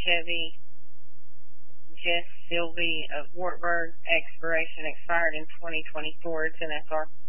Chevy Jess Sylvie of Wartburg, expiration expired in 2024. It's an SR.